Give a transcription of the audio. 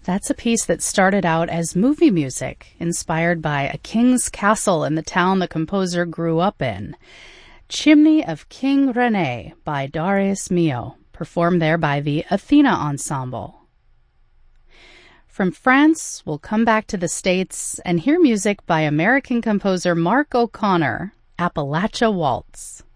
That's a piece that started out as movie music, inspired by a king's castle in the town the composer grew up in. Chimney of King René by Darius Milhaud, performed there by the Athena Ensemble. From France, we'll come back to the States and hear music by American composer Mark O'Connor, Appalachia Waltz.